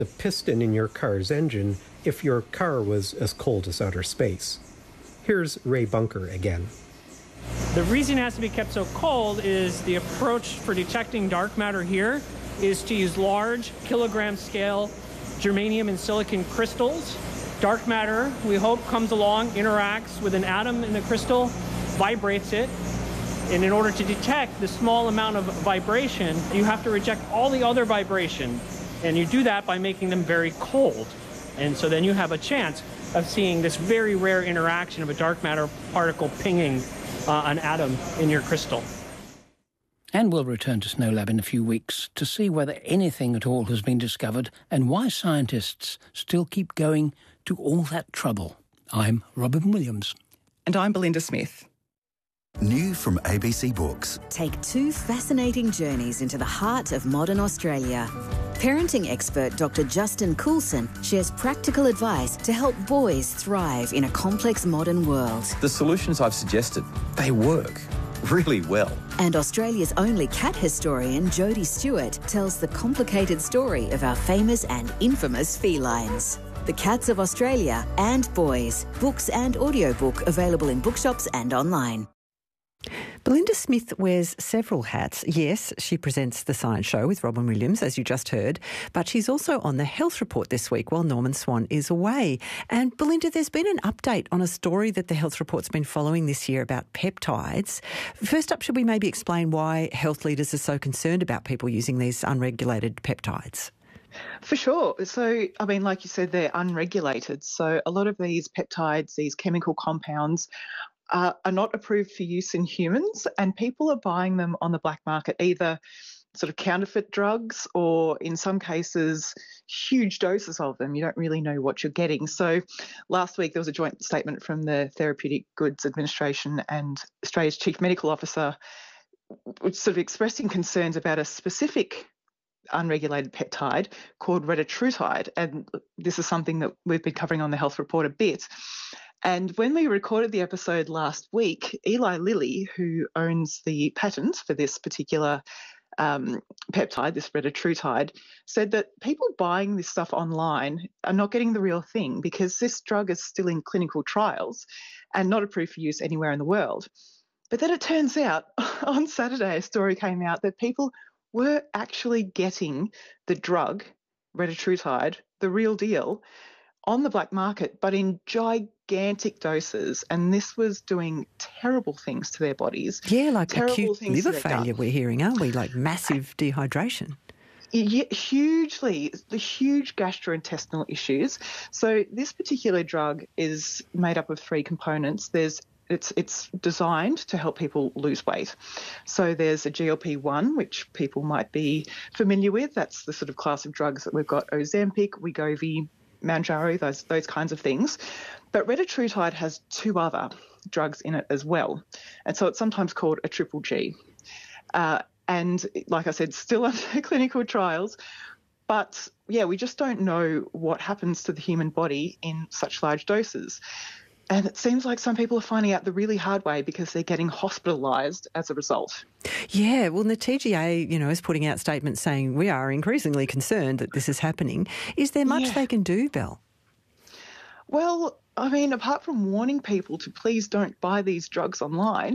the piston in your car's engine if your car was as cold as outer space. Here's Ray Bunker again. The reason it has to be kept so cold is the approach for detecting dark matter here is to use large kilogram scale germanium and silicon crystals. Dark matter, we hope, comes along, interacts with an atom in the crystal, vibrates it, and in order to detect the small amount of vibration, you have to reject all the other vibration, and you do that by making them very cold. And so then you have a chance of seeing this very rare interaction of a dark matter particle pinging an atom in your crystal. And we'll return to SNOLAB in a few weeks to see whether anything at all has been discovered and why scientists still keep going to all that trouble. I'm Robin Williams. And I'm Belinda Smith. New from ABC Books. Take two fascinating journeys into the heart of modern Australia. Parenting expert Dr. Justin Coulson shares practical advice to help boys thrive in a complex modern world. The solutions I've suggested, they work really well. And Australia's only cat historian, Jodie Stewart, tells the complicated story of our famous and infamous felines. The Cats of Australia and Boys. Books and audiobook available in bookshops and online. Belinda Smith wears several hats. Yes, she presents The Science Show with Robin Williams, as you just heard, but she's also on the Health Report this week while Norman Swan is away. And Belinda, there's been an update on a story that the Health Report's been following this year about peptides. First up, should we maybe explain why health leaders are so concerned about people using these unregulated peptides? For sure. So, I mean, like you said, they're unregulated. So a lot of these peptides, these chemical compounds, are not approved for use in humans, and people are buying them on the black market, either sort of counterfeit drugs or in some cases huge doses of them. You don't really know what you're getting. So last week there was a joint statement from the Therapeutic Goods Administration and Australia's Chief Medical Officer sort of expressing concerns about a specific unregulated peptide called retatrutide, and this is something that we've been covering on the Health Report a bit. And when we recorded the episode last week, Eli Lilly, who owns the patent for this particular peptide, this retatrutide, said that people buying this stuff online are not getting the real thing because this drug is still in clinical trials and not approved for use anywhere in the world. But then it turns out on Saturday, a story came out that people were actually getting the drug, retatrutide, the real deal, on the black market, but in gigantic doses, and this was doing terrible things to their bodies. Yeah, like acute liver failure we're hearing, aren't we? Like massive dehydration. Yeah, hugely, the huge gastrointestinal issues. So this particular drug is made up of three components. It's designed to help people lose weight. So there's a GLP-1, which people might be familiar with. That's the sort of class of drugs that we've got: Ozempic, Wegovy, Mounjaro, those kinds of things. But retatrutide has two other drugs in it as well. And so it's sometimes called a triple G. And like I said, still under clinical trials. But yeah, we just don't know what happens to the human body in such large doses. And it seems like some people are finding out the really hard way because they're getting hospitalised as a result. Yeah, well, the TGA, is putting out statements saying we are increasingly concerned that this is happening. Is there much they can do, Belle? Well, I mean, apart from warning people to please don't buy these drugs online,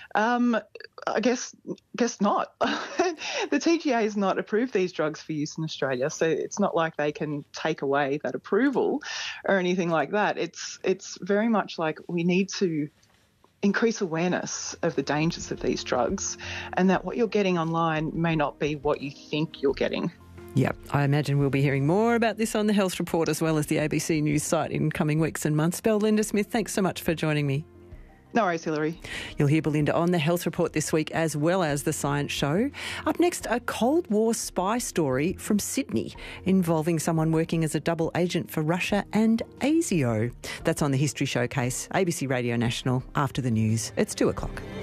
I guess not. The TGA has not approved these drugs for use in Australia, so it's not like they can take away that approval or anything like that. It's very much like we need to increase awareness of the dangers of these drugs and that what you're getting online may not be what you think you're getting. Yep, I imagine we'll be hearing more about this on the Health Report as well as the ABC News site in coming weeks and months. Belinda Smith, thanks so much for joining me. No worries, Hillary. You'll hear Belinda on the Health Report this week as well as The Science Show. Up next, a Cold War spy story from Sydney involving someone working as a double agent for Russia and ASIO. That's on the History Showcase, ABC Radio National, after the news. It's 2 o'clock.